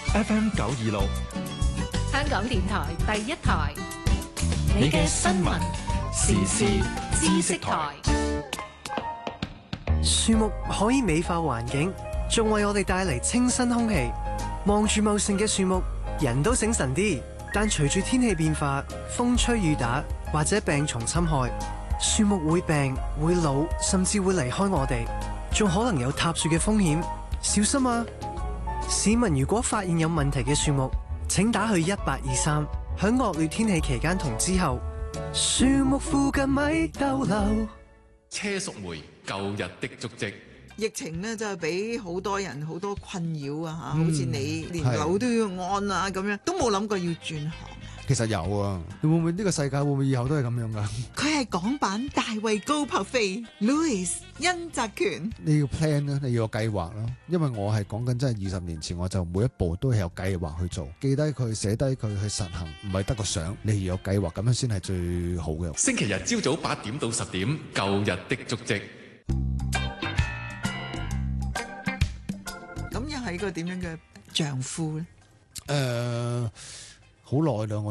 FM 926， 香港電台第一台， 你嘅新聞時事知識台。 樹木可以美化環境，仲為我哋帶嚟清新空氣。望住茂盛嘅樹木，人都醒神啲。但隨住天氣變化，風吹雨打或者病蟲侵害，樹木會病、會老，甚至會離開我哋，仲可能有塌樹嘅風險。小心啊！市民如果發現有問題嘅樹木，請打去1823。響惡劣天氣期間同之後，樹木附近咪逗留。 車淑梅舊日的足跡。 疫情咧真係俾好多人好多困擾啊嚇，好似你連樓都要按啊咁樣，都冇諗過要轉行。 其實有啊，會唔會呢個世界會唔會以後都係咁樣噶？ 佢係港版大衛高柏飛 Louis 殷澤權。 你要 plan 啦，你要有計劃啦。因為我係講緊真係20年前，我就每一步都係有計劃去做，記低佢，寫低佢，去實行，唔係得個想，你要有計劃，咁樣先係最好嘅。 星期日朝早8點到10點，舊日的足跡。 咁又係一個點樣嘅丈夫咧？ 好耐啦，